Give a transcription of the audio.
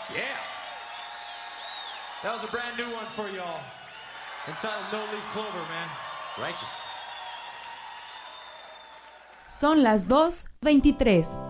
Yeah. That was a brand new one for y'all. Entitled No Leaf Clover, man. Righteous. Son las 2:23.